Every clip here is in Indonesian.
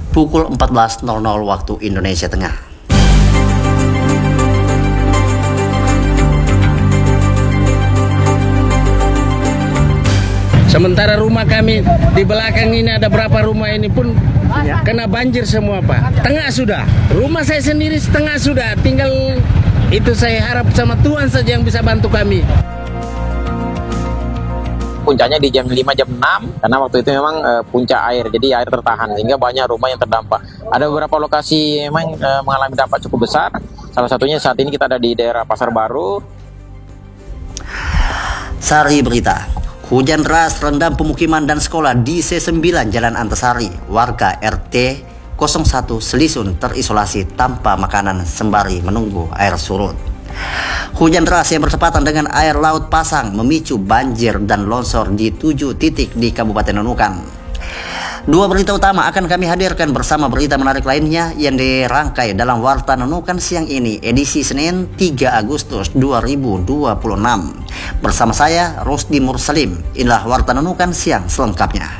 pukul 14.00 waktu Indonesia Tengah. Sementara rumah kami di belakang ini ada berapa rumah ini pun kena banjir semua, Pak. Tengah sudah. Rumah saya sendiri setengah sudah. Tinggal itu saya harap sama Tuhan saja yang bisa bantu kami. Puncaknya di jam 5, jam 6, karena waktu itu memang puncak air, jadi air tertahan, sehingga banyak rumah yang terdampak. Ada beberapa lokasi memang mengalami dampak cukup besar. Salah satunya saat ini kita ada di daerah Pasar Baru. Sari berita. Hujan deras rendam pemukiman dan sekolah di C9 Jalan Antasari. Warga RT 01 Selisun terisolasi tanpa makanan sembari menunggu air surut. Hujan deras yang bertepatan dengan air laut pasang memicu banjir dan longsor di 7 titik di Kabupaten Nunukan. Dua berita utama akan kami hadirkan bersama berita menarik lainnya yang dirangkai dalam Warta Nunukan siang ini, edisi Senin 3 Agustus 2026. Bersama saya, Rosdi Mursalim. Inilah Warta Nunukan siang selengkapnya.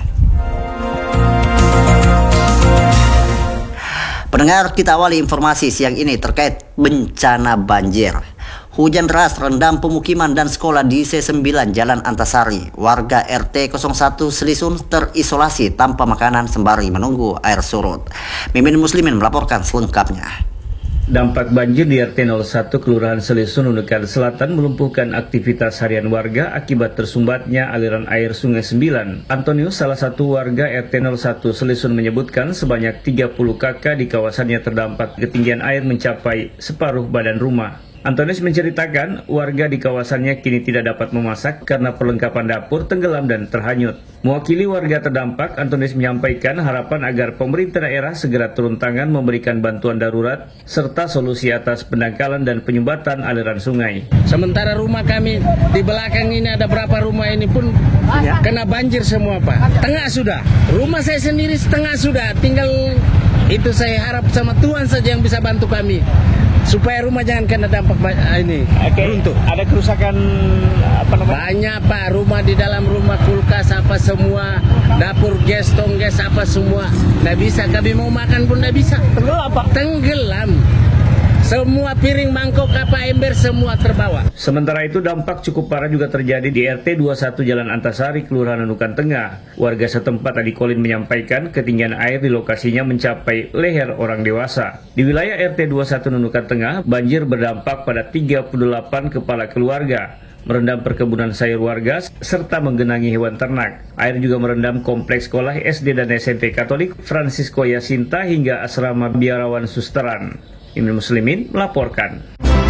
Pendengar, kita awali informasi siang ini terkait bencana banjir. Hujan deras rendam pemukiman dan sekolah di C9 Jalan Antasari. Warga RT 01 Selisun terisolasi tanpa makanan sembari menunggu air surut. Mimin Muslimin melaporkan selengkapnya. Dampak banjir di RT 01 Kelurahan Selisun, Nunukan Selatan melumpuhkan aktivitas harian warga akibat tersumbatnya aliran air Sungai 9. Antonius, salah satu warga RT 01 Selisun, menyebutkan sebanyak 30 kakak di kawasannya terdampak ketinggian air mencapai separuh badan rumah. Antonius menceritakan warga di kawasannya kini tidak dapat memasak karena perlengkapan dapur tenggelam dan terhanyut. Mewakili warga terdampak, Antonius menyampaikan harapan agar pemerintah daerah segera turun tangan memberikan bantuan darurat serta solusi atas pendangkalan dan penyumbatan aliran sungai. Sementara rumah kami di belakang ini ada berapa rumah ini pun kena banjir semua, Pak. Tengah sudah. Rumah saya sendiri setengah sudah. Tinggal itu saya harap sama Tuhan saja yang bisa bantu kami, supaya rumah jangan kena dampak ini. Runtuh. Ada kerusakan Banyak, Pak. Rumah di dalam rumah, kulkas apa semua, dapur gas, tong gas apa semua. Nggak bisa, kami mau makan pun nggak bisa. Tenggelam. Semua piring, mangkok, apa ember semua terbawa. Sementara itu dampak cukup parah juga terjadi di RT 21 Jalan Antasari, Kelurahan Nunukan Tengah. Warga setempat Adi Kolin menyampaikan ketinggian air di lokasinya mencapai leher orang dewasa. Di wilayah RT 21 Nunukan Tengah, banjir berdampak pada 38 kepala keluarga, merendam perkebunan sayur warga serta menggenangi hewan ternak. Air juga merendam kompleks sekolah SD dan SMP Katolik Francisco Yasinta hingga asrama biarawan Susteran. Mimin Muslimin melaporkan.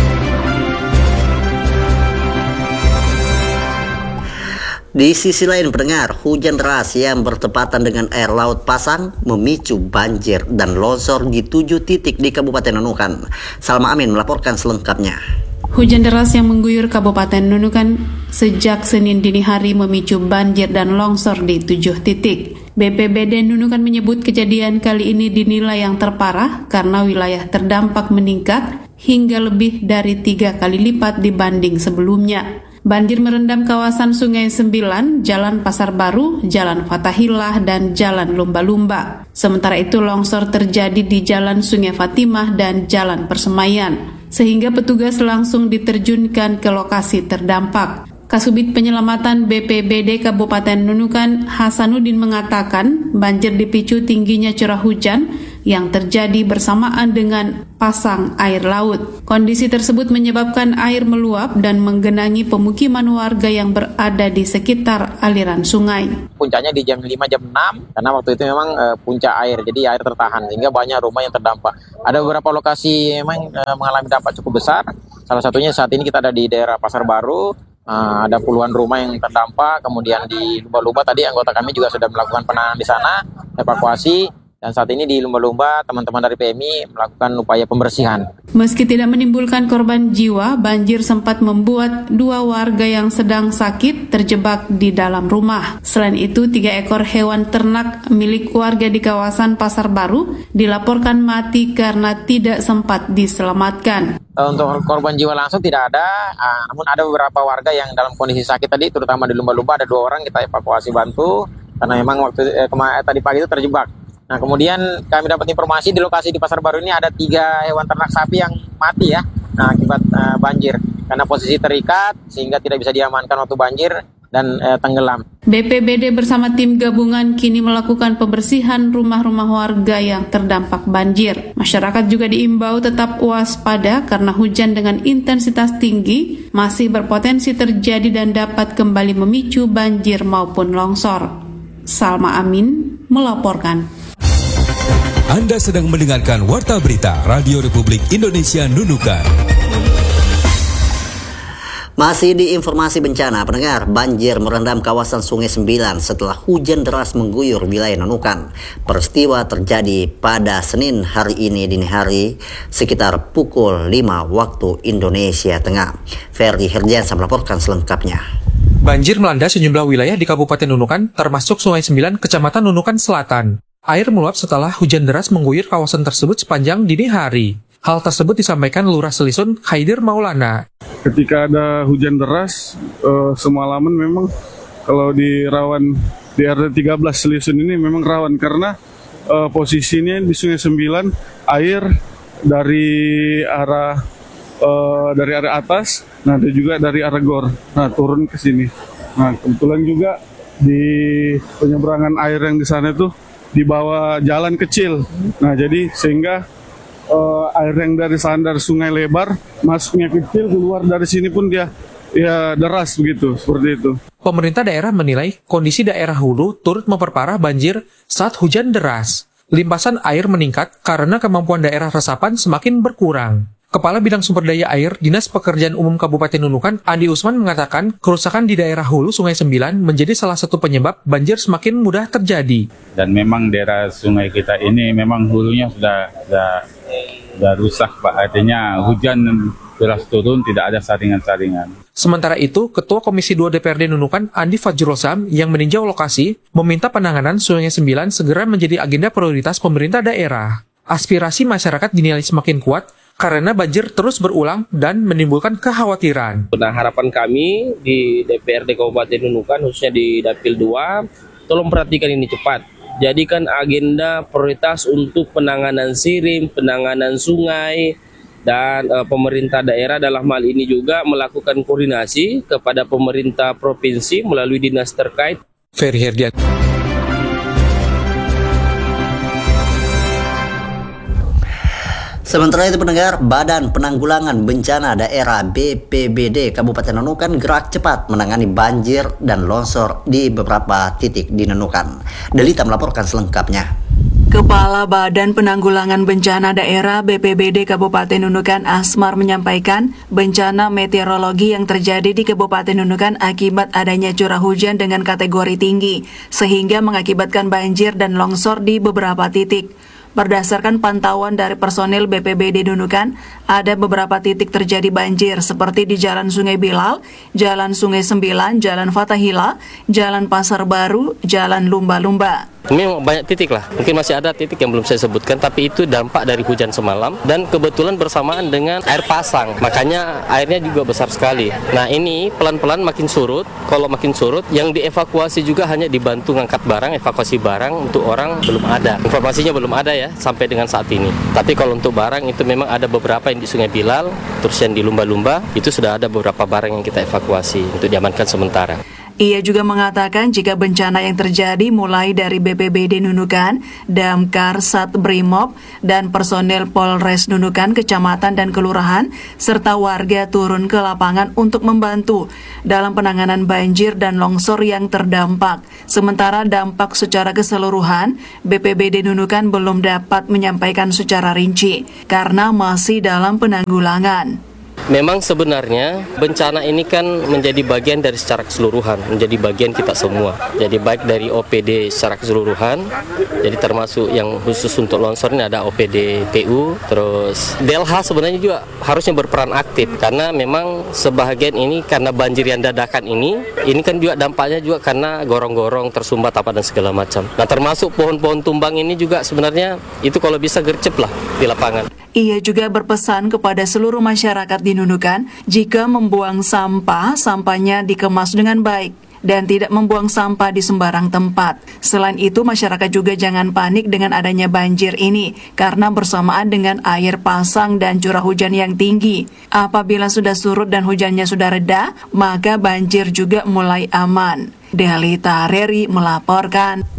Di sisi lain, pendengar, hujan deras yang bertepatan dengan air laut pasang memicu banjir dan longsor di 7 titik di Kabupaten Nunukan. Salma Amin melaporkan selengkapnya. Hujan deras yang mengguyur Kabupaten Nunukan sejak Senin dini hari memicu banjir dan longsor di 7 titik. BPBD Nunukan menyebut kejadian kali ini dinilai yang terparah karena wilayah terdampak meningkat hingga lebih dari 3 kali lipat dibanding sebelumnya. Banjir merendam kawasan Sungai 9, Jalan Pasar Baru, Jalan Fatahillah, dan Jalan Lumba-Lumba. Sementara itu longsor terjadi di Jalan Sungai Fatimah dan Jalan Persemaian, sehingga petugas langsung diterjunkan ke lokasi terdampak. Kasubit Penyelamatan BPBD Kabupaten Nunukan, Hasanuddin, mengatakan banjir dipicu tingginya curah hujan yang terjadi bersamaan dengan pasang air laut. Kondisi tersebut menyebabkan air meluap dan menggenangi pemukiman warga yang berada di sekitar aliran sungai. Puncaknya di jam 5, jam 6, karena waktu itu memang puncak air, jadi air tertahan, sehingga banyak rumah yang terdampak. Ada beberapa lokasi memang mengalami dampak cukup besar. Salah satunya saat ini kita ada di daerah Pasar Baru. Ada puluhan rumah yang terdampak, kemudian di Lumba-Lumba tadi anggota kami juga sudah melakukan penanganan di sana, evakuasi, dan saat ini di Lumba-Lumba teman-teman dari PMI melakukan upaya pembersihan. Meski tidak menimbulkan korban jiwa, banjir sempat membuat 2 warga yang sedang sakit terjebak di dalam rumah. Selain itu, 3 ekor hewan ternak milik warga di kawasan Pasar Baru dilaporkan mati karena tidak sempat diselamatkan. Untuk korban jiwa langsung tidak ada, namun ada beberapa warga yang dalam kondisi sakit tadi, terutama di Lumba-Lumba ada 2 orang kita evakuasi bantu, karena memang waktu tadi pagi itu terjebak Nah, kemudian kami dapat informasi di lokasi di Pasar Baru ini ada 3 hewan ternak sapi yang mati ya, akibat banjir. Karena posisi terikat sehingga tidak bisa diamankan waktu banjir dan tenggelam. BPBD bersama tim gabungan kini melakukan pembersihan rumah-rumah warga yang terdampak banjir. Masyarakat juga diimbau tetap waspada karena hujan dengan intensitas tinggi masih berpotensi terjadi dan dapat kembali memicu banjir maupun longsor. Salma Amin melaporkan. Anda sedang mendengarkan Warta Berita Radio Republik Indonesia Nunukan. Masih di informasi bencana, pendengar, banjir merendam kawasan Sungai Sembilan setelah hujan deras mengguyur wilayah Nunukan. Peristiwa terjadi pada Senin hari ini dini hari sekitar pukul 5 waktu Indonesia Tengah. Ferdi Herdiansyah melaporkan selengkapnya. Banjir melanda sejumlah wilayah di Kabupaten Nunukan, termasuk Sungai Sembilan, Kecamatan Nunukan Selatan. Air meluap setelah hujan deras mengguyur kawasan tersebut sepanjang dini hari. Hal tersebut disampaikan Lurah Selisun, Khaidir Maulana. Ketika ada hujan deras, semalaman memang kalau di rawan di RT 13 Selisun ini memang rawan karena posisinya di Sungai Sembilan air dari arah atas, nah dan juga dari arah gor, nah turun ke sini. Nah kebetulan juga di penyeberangan air yang di sana itu di bawah jalan kecil. Nah jadi sehingga air yang dari sandar sungai lebar masuknya kecil, keluar dari sini pun dia ya deras begitu, seperti itu. Pemerintah daerah menilai kondisi daerah hulu turut memperparah banjir saat hujan deras. Limpasan air meningkat karena kemampuan daerah resapan semakin berkurang. Kepala Bidang Sumber Daya Air Dinas Pekerjaan Umum Kabupaten Nunukan, Andi Usman mengatakan kerusakan di daerah hulu Sungai Sembilan menjadi salah satu penyebab banjir semakin mudah terjadi. Dan memang daerah sungai kita ini memang hulunya sudah rusak, Pak. Artinya hujan deras turun, tidak ada saringan-saringan. Sementara itu, Ketua Komisi 2 DPRD Nunukan, Andi Fajrul Sam, yang meninjau lokasi, meminta penanganan Sungai Sembilan segera menjadi agenda prioritas pemerintah daerah. Aspirasi masyarakat dinilai semakin kuat karena banjir terus berulang dan menimbulkan kekhawatiran. Nah, harapan kami di DPRD Kabupaten Nunukan, khususnya di Dapil 2, tolong perhatikan ini cepat. Jadikan agenda prioritas untuk penanganan sirim, penanganan sungai, dan pemerintah daerah dalam hal ini juga melakukan koordinasi kepada pemerintah provinsi melalui dinas terkait. Ferdi Herdiansyah. Sementara itu pendengar, Badan Penanggulangan Bencana Daerah BPBD Kabupaten Nunukan gerak cepat menangani banjir dan longsor di beberapa titik di Nunukan. Delita melaporkan selengkapnya. Kepala Badan Penanggulangan Bencana Daerah BPBD Kabupaten Nunukan Asmar menyampaikan bencana meteorologi yang terjadi di Kabupaten Nunukan akibat adanya curah hujan dengan kategori tinggi sehingga mengakibatkan banjir dan longsor di beberapa titik. Berdasarkan pantauan dari personil BPBD Nunukan, ada beberapa titik terjadi banjir seperti di Jalan Sungai Bilal, Jalan Sungai Sembilan, Jalan Fatahila, Jalan Pasar Baru, Jalan Lumba-Lumba. Memang banyak titik lah, mungkin masih ada titik yang belum saya sebutkan, tapi itu dampak dari hujan semalam dan kebetulan bersamaan dengan air pasang, makanya airnya juga besar sekali. Nah ini pelan-pelan makin surut, kalau makin surut yang dievakuasi juga hanya dibantu ngangkat barang, evakuasi barang untuk orang belum ada. Informasinya belum ada ya sampai dengan saat ini. Tapi kalau untuk barang itu memang ada beberapa yang di Sungai Bilal, terus yang di Lumba-Lumba itu sudah ada beberapa barang yang kita evakuasi untuk diamankan sementara. Ia juga mengatakan jika bencana yang terjadi mulai dari BPBD Nunukan, Damkar, Sat Brimob, dan personel Polres Nunukan, kecamatan dan kelurahan, serta warga turun ke lapangan untuk membantu dalam penanganan banjir dan longsor yang terdampak. Sementara dampak secara keseluruhan, BPBD Nunukan belum dapat menyampaikan secara rinci karena masih dalam penanggulangan. Memang sebenarnya bencana ini kan menjadi bagian dari secara keseluruhan, menjadi bagian kita semua. Jadi baik dari OPD secara keseluruhan, jadi termasuk yang khusus untuk longsor ini ada OPD PU, terus DLH sebenarnya juga harusnya berperan aktif karena memang sebahagian ini karena banjir yang dadakan ini kan juga dampaknya juga karena gorong-gorong tersumbat apa dan segala macam. Nah termasuk pohon-pohon tumbang ini juga sebenarnya itu kalau bisa gercep lah di lapangan. Ia juga berpesan kepada seluruh masyarakat di Nunukan, jika membuang sampah, sampahnya dikemas dengan baik. dan tidak membuang sampah di sembarang tempat. Selain itu, masyarakat juga jangan panik dengan adanya banjir ini karena bersamaan dengan air pasang dan curah hujan yang tinggi. Apabila sudah surut dan hujannya sudah reda, maka banjir juga mulai aman. Delita Reri melaporkan.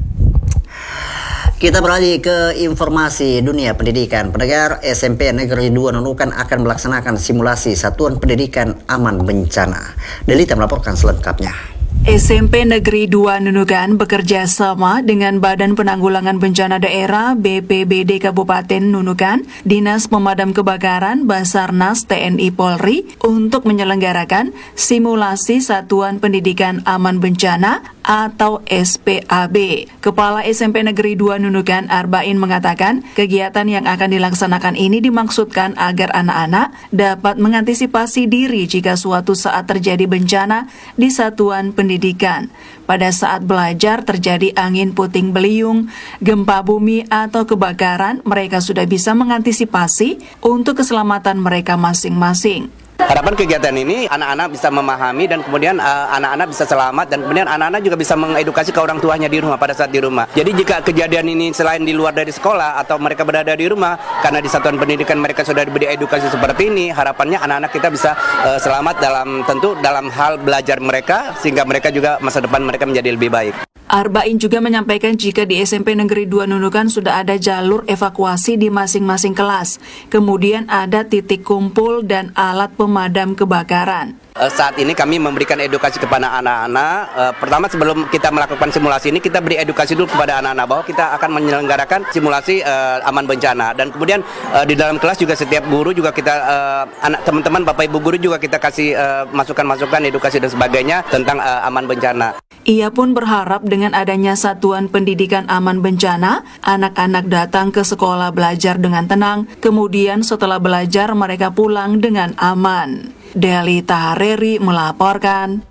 Kita beralih ke informasi dunia pendidikan. Pendengar, SMP Negeri 2 Nunukan akan melaksanakan simulasi satuan pendidikan aman bencana. Delita melaporkan selengkapnya. SMP Negeri 2 Nunukan bekerja sama dengan Badan Penanggulangan Bencana Daerah BPBD Kabupaten Nunukan, Dinas Pemadam Kebakaran, Basarnas, TNI Polri untuk menyelenggarakan simulasi Satuan Pendidikan Aman Bencana atau SPAB. Kepala SMP Negeri 2 Nunukan Arba'in mengatakan kegiatan yang akan dilaksanakan ini dimaksudkan agar anak-anak dapat mengantisipasi diri jika suatu saat terjadi bencana di satuan pendidikan. Pada saat belajar terjadi angin puting beliung, gempa bumi atau kebakaran, mereka sudah bisa mengantisipasi untuk keselamatan mereka masing-masing. Harapan kegiatan ini anak-anak bisa memahami dan kemudian anak-anak bisa selamat dan kemudian anak-anak juga bisa mengedukasi ke orang tuanya di rumah pada saat di rumah. Jadi jika kejadian ini selain di luar dari sekolah atau mereka berada di rumah karena di satuan pendidikan mereka sudah diberi edukasi seperti ini, harapannya anak-anak kita bisa selamat dalam hal belajar mereka sehingga mereka juga masa depan mereka menjadi lebih baik. Arba'in juga menyampaikan jika di SMP Negeri 2 Nunukan sudah ada jalur evakuasi di masing-masing kelas. Kemudian ada titik kumpul dan alat pemadam kebakaran. Saat ini kami memberikan edukasi kepada anak-anak. Pertama sebelum kita melakukan simulasi ini kita beri edukasi dulu kepada anak-anak bahwa kita akan menyelenggarakan simulasi aman bencana dan kemudian di dalam kelas juga setiap guru juga kita teman-teman Bapak Ibu guru juga kita kasih masukan-masukan edukasi dan sebagainya tentang aman bencana. Ia pun berharap dengan adanya Satuan Pendidikan Aman Bencana, anak-anak datang ke sekolah belajar dengan tenang, kemudian setelah belajar mereka pulang dengan aman. Delita Reri melaporkan.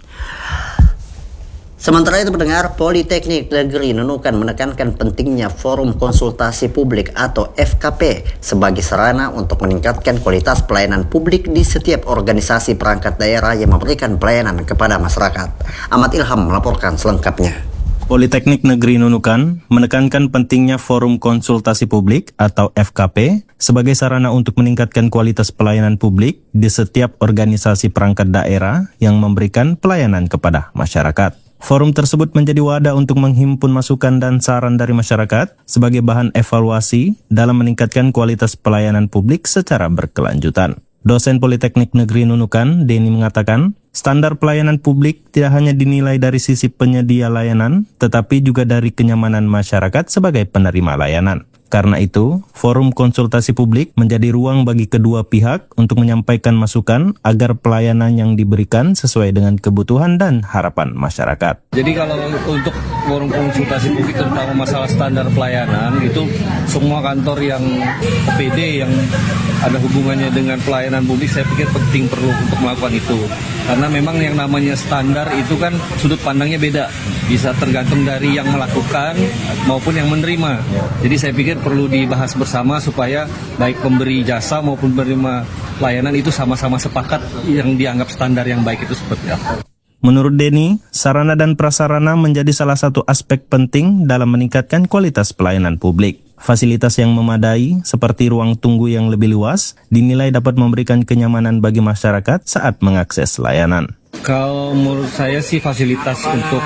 Sementara itu pendengar, Politeknik Negeri Nunukan menekankan pentingnya forum konsultasi publik atau FKP sebagai sarana untuk meningkatkan kualitas pelayanan publik di setiap organisasi perangkat daerah yang memberikan pelayanan kepada masyarakat. Ahmad Ilham melaporkan selengkapnya. Politeknik Negeri Nunukan menekankan pentingnya forum konsultasi publik atau FKP sebagai sarana untuk meningkatkan kualitas pelayanan publik di setiap organisasi perangkat daerah yang memberikan pelayanan kepada masyarakat. Forum tersebut menjadi wadah untuk menghimpun masukan dan saran dari masyarakat sebagai bahan evaluasi dalam meningkatkan kualitas pelayanan publik secara berkelanjutan. Dosen Politeknik Negeri Nunukan, Denny, mengatakan, standar pelayanan publik tidak hanya dinilai dari sisi penyedia layanan, tetapi juga dari kenyamanan masyarakat sebagai penerima layanan. Karena itu, forum konsultasi publik menjadi ruang bagi kedua pihak untuk menyampaikan masukan agar pelayanan yang diberikan sesuai dengan kebutuhan dan harapan masyarakat. Jadi kalau untuk forum konsultasi publik tentang masalah standar pelayanan, itu semua kantor yang PD yang ada hubungannya dengan pelayanan publik saya pikir penting perlu untuk melakukan itu. Karena memang yang namanya standar itu kan sudut pandangnya beda. Bisa tergantung dari yang melakukan maupun yang menerima. Jadi saya pikir perlu dibahas bersama supaya baik pemberi jasa maupun penerima pelayanan itu sama-sama sepakat yang dianggap standar yang baik itu seperti apa. Menurut Denny, sarana dan prasarana menjadi salah satu aspek penting dalam meningkatkan kualitas pelayanan publik. Fasilitas yang memadai, seperti ruang tunggu yang lebih luas, dinilai dapat memberikan kenyamanan bagi masyarakat saat mengakses layanan. Kalau menurut saya sih fasilitas untuk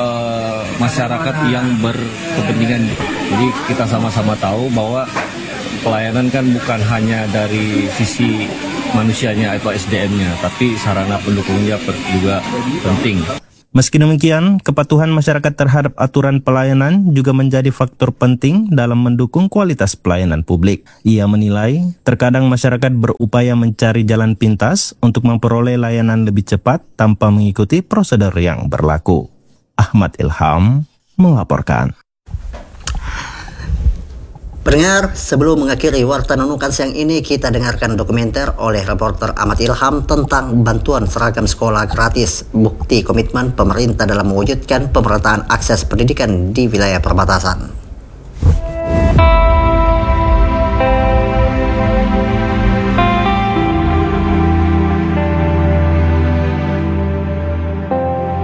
masyarakat yang berkepentingan. Jadi kita sama-sama tahu bahwa pelayanan kan bukan hanya dari sisi manusianya atau SDM-nya, tapi sarana pendukungnya juga penting. Meski demikian, kepatuhan masyarakat terhadap aturan pelayanan juga menjadi faktor penting dalam mendukung kualitas pelayanan publik. Ia menilai, terkadang masyarakat berupaya mencari jalan pintas untuk memperoleh layanan lebih cepat tanpa mengikuti prosedur yang berlaku. Ahmad Ilham melaporkan. Pendengar, sebelum mengakhiri Warta Nunukan siang ini, kita dengarkan dokumenter oleh reporter Ahmad Ilham tentang bantuan seragam sekolah gratis, bukti komitmen pemerintah dalam mewujudkan pemerataan akses pendidikan di wilayah perbatasan.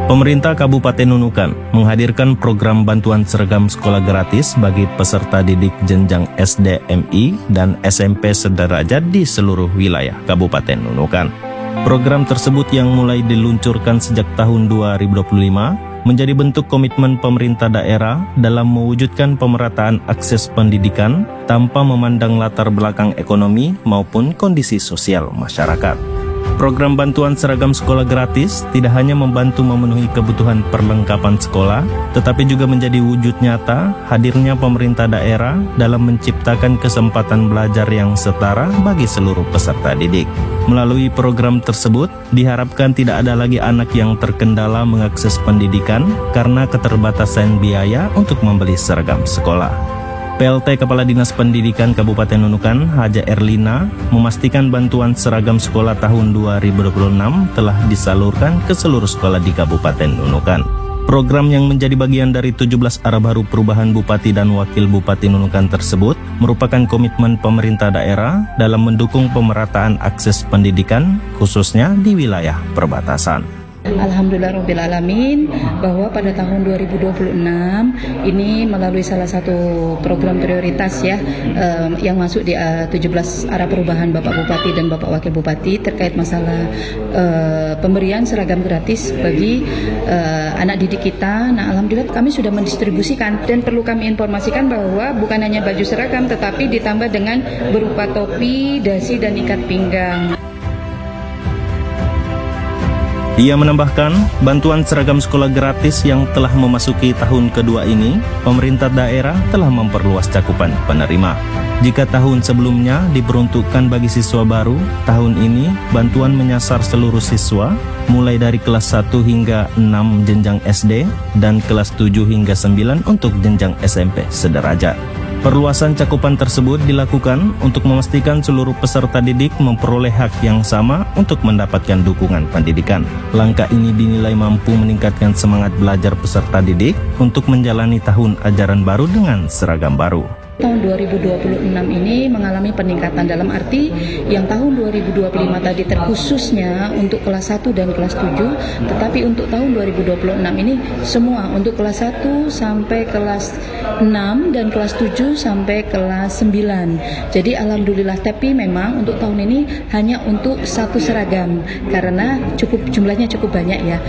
Pemerintah Kabupaten Nunukan menghadirkan program bantuan seragam sekolah gratis bagi peserta didik jenjang SD, MI, dan SMP sederajat di seluruh wilayah Kabupaten Nunukan. Program tersebut yang mulai diluncurkan sejak tahun 2025 menjadi bentuk komitmen pemerintah daerah dalam mewujudkan pemerataan akses pendidikan tanpa memandang latar belakang ekonomi maupun kondisi sosial masyarakat. Program bantuan seragam sekolah gratis tidak hanya membantu memenuhi kebutuhan perlengkapan sekolah, tetapi juga menjadi wujud nyata hadirnya pemerintah daerah dalam menciptakan kesempatan belajar yang setara bagi seluruh peserta didik. Melalui program tersebut, diharapkan tidak ada lagi anak yang terkendala mengakses pendidikan karena keterbatasan biaya untuk membeli seragam sekolah. PLT Kepala Dinas Pendidikan Kabupaten Nunukan, Haja Erlina, memastikan bantuan seragam sekolah tahun 2026 telah disalurkan ke seluruh sekolah di Kabupaten Nunukan. Program yang menjadi bagian dari 17 arah baru perubahan Bupati dan Wakil Bupati Nunukan tersebut merupakan komitmen pemerintah daerah dalam mendukung pemerataan akses pendidikan, khususnya di wilayah perbatasan. Alhamdulillahirrahmanirrahim bahwa pada tahun 2026 ini melalui salah satu program prioritas ya yang masuk di 17 arah perubahan Bapak Bupati dan Bapak Wakil Bupati terkait masalah pemberian seragam gratis bagi anak didik kita. Nah, alhamdulillah kami sudah mendistribusikan dan perlu kami informasikan bahwa bukan hanya baju seragam tetapi ditambah dengan berupa topi, dasi dan ikat pinggang. Ia menambahkan, bantuan seragam sekolah gratis yang telah memasuki tahun kedua ini, pemerintah daerah telah memperluas cakupan penerima. Jika tahun sebelumnya diperuntukkan bagi siswa baru, tahun ini bantuan menyasar seluruh siswa, mulai dari kelas 1 hingga 6 jenjang SD, dan kelas 7 hingga 9 untuk jenjang SMP sederajat. Perluasan cakupan tersebut dilakukan untuk memastikan seluruh peserta didik memperoleh hak yang sama untuk mendapatkan dukungan pendidikan. Langkah ini dinilai mampu meningkatkan semangat belajar peserta didik untuk menjalani tahun ajaran baru dengan seragam baru. Tahun 2026 ini mengalami peningkatan dalam arti yang tahun 2025 tadi terkhususnya untuk kelas 1 dan kelas 7, tetapi untuk tahun 2026 ini semua untuk kelas 1 sampai kelas 6 dan kelas 7 sampai kelas 9. Jadi alhamdulillah, tapi memang untuk tahun ini hanya untuk satu seragam karena jumlahnya cukup banyak ya.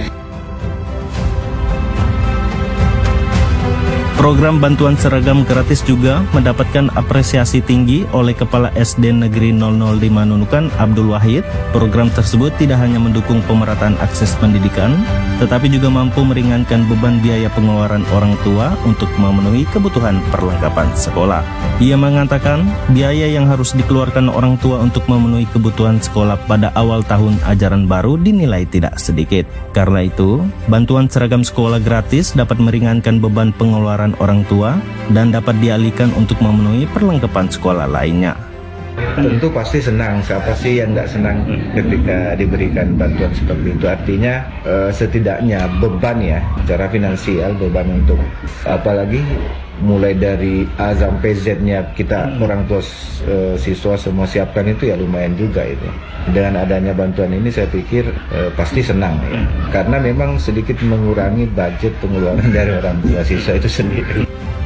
Program bantuan seragam gratis juga mendapatkan apresiasi tinggi oleh Kepala SD Negeri 005 Nunukan, Abdul Wahid. Program tersebut tidak hanya mendukung pemerataan akses pendidikan, tetapi juga mampu meringankan beban biaya pengeluaran orang tua untuk memenuhi kebutuhan perlengkapan sekolah. Ia mengatakan, biaya yang harus dikeluarkan orang tua untuk memenuhi kebutuhan sekolah pada awal tahun ajaran baru dinilai tidak sedikit. Karena itu, bantuan seragam sekolah gratis dapat meringankan beban pengeluaran orang tua dan dapat dialihkan untuk memenuhi perlengkapan sekolah lainnya. Tentu pasti senang, siapa sih yang nggak senang ketika diberikan bantuan seperti itu. Artinya setidaknya beban ya, secara finansial beban untuk apalagi mulai dari A sampai Z-nya kita orang tua siswa semua siapkan itu ya lumayan juga itu. Dengan adanya bantuan ini saya pikir pasti senang ya. Karena memang sedikit mengurangi budget pengeluaran dari orang tua siswa itu sendiri.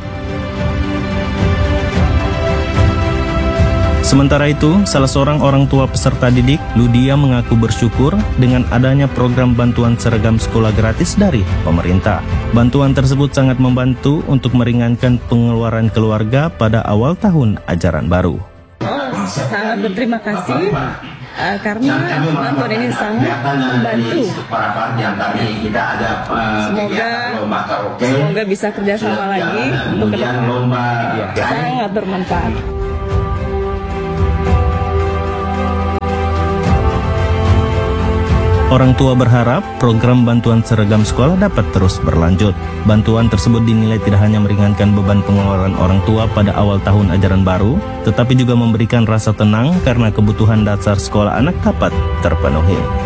Sementara itu, salah seorang orang tua peserta didik, Ludia, mengaku bersyukur dengan adanya program bantuan seragam sekolah gratis dari pemerintah. Bantuan tersebut sangat membantu untuk meringankan pengeluaran keluarga pada awal tahun ajaran baru. Sangat berterima kasih karena bantuan ini sangat membantu. Semoga bisa kerjasama lagi untuk sangat bermanfaat. Orang tua berharap program bantuan seragam sekolah dapat terus berlanjut. Bantuan tersebut dinilai tidak hanya meringankan beban pengeluaran orang tua pada awal tahun ajaran baru, tetapi juga memberikan rasa tenang karena kebutuhan dasar sekolah anak dapat terpenuhi.